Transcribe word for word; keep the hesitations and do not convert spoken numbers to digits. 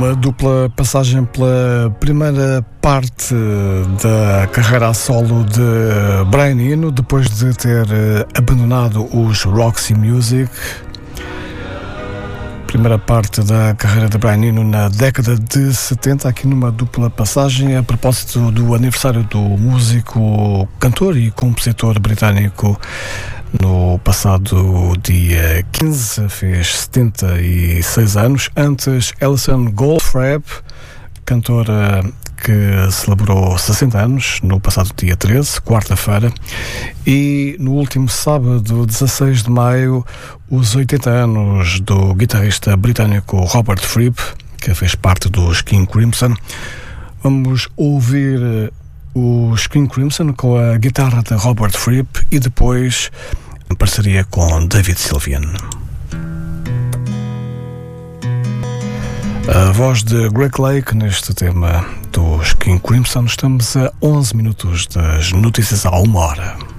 Uma dupla passagem pela primeira parte da carreira a solo de Brian Eno, depois de ter abandonado os Roxy Music. Primeira parte da carreira de Brian Eno na década de setenta, aqui numa dupla passagem a propósito do aniversário do músico, cantor e compositor britânico. No passado dia quinze, fez setenta e seis anos. Antes, Alison Goldfrapp, cantora que celebrou sessenta anos no passado dia treze, quarta-feira. E no último sábado, dezasseis de maio, os oitenta anos do guitarrista britânico Robert Fripp, que fez parte dos King Crimson. Vamos ouvir os King Crimson com a guitarra de Robert Fripp e depois em parceria com David Sylvian. A voz de Greg Lake neste tema dos King Crimson. Estamos a onze minutos das notícias à uma hora.